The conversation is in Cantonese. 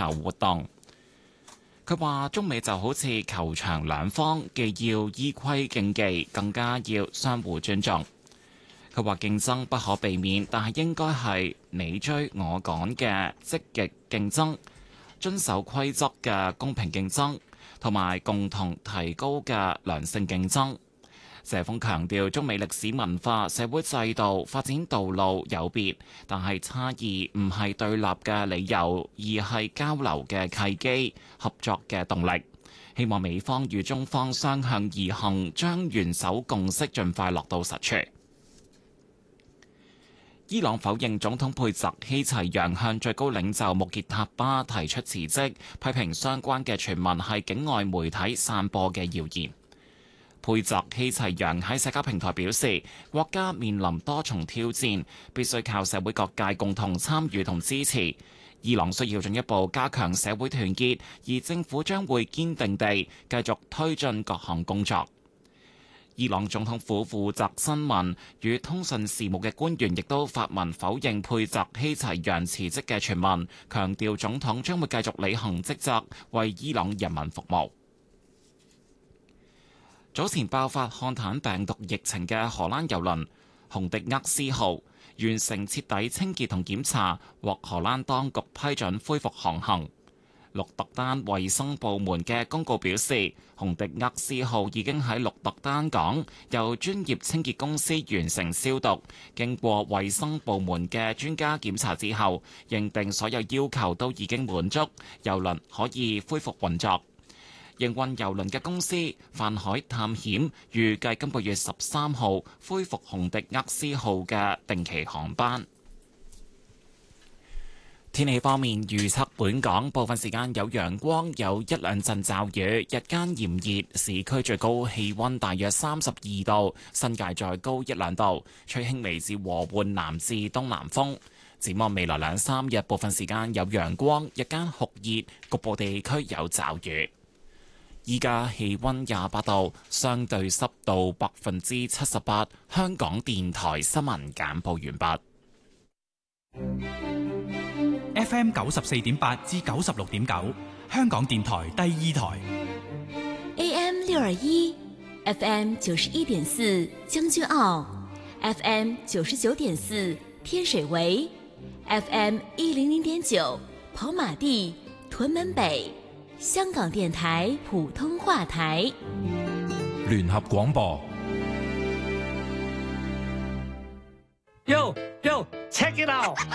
球活動。佢話中美就好似球場兩方，既要依規競技，更加要相互尊重。佢話競爭不可避免，但係應該係你追我趕嘅積極競爭，遵守規則嘅公平競爭，同埋共同提高嘅良性競爭。謝鋒強調，中美歷史文化、社會制度、發展道路有別，但係差異唔係對立嘅理由，而係交流嘅契機、合作嘅動力。希望美方與中方相向而行，將元首共識盡快落到實處。伊朗否認總統佩澤希齊揚向最高領袖穆傑塔巴提出辭職，批評相關嘅傳聞係境外媒體散播嘅謠言。佩澤希齊揚喺社交平台表示，國家面臨多重挑戰，必須靠社會各界共同參與同支持。伊朗需要進一步加強社會團結，而政府將會堅定地繼續推進各項工作。伊朗總統府負責新聞與通訊事務嘅官員亦都發文否認佩澤希齊揚辭職嘅傳聞，強調總統將會繼續履行職責，為伊朗人民服務。早前爆發漢坦病毒疫情嘅荷蘭郵輪洪迪厄斯號完成徹底清潔同檢查，獲荷蘭當局批准恢復航行。鹿特丹衛生部門嘅公告表示，洪迪厄斯號已經喺鹿特丹港由專業清潔公司完成消毒，經過衛生部門嘅專家檢查之後，認定所有要求都已經滿足，郵輪可以恢復運作。營運郵輪嘅公司泛海探險預計今個月13號恢復洪迪厄斯號嘅定期航班。天氣方面，預測本港部分時間有陽光，有一兩陣驟雨，日間炎熱，市區最高氣溫大約32度，新界再高一兩度，吹輕微至和緩南至東南風。展望未來兩三日，部分時間有陽光，日間酷熱，局部地區有驟雨。依家氣溫28度，相對濕度78%。香港電台新聞簡報完畢。FM 94.8至96.9，香港電台第二台。 AM 621 FM 91.4將軍澳 FM 99.4天水圍 FM 100.9跑馬地屯門北。香港電台普通話台聯合廣播。 Yo, check it out!